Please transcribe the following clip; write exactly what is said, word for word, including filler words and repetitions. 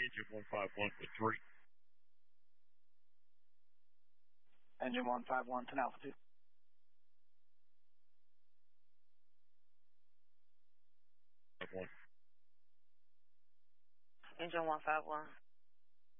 engine one five one with three. Engine one five one to altitude. One. Engine one five one.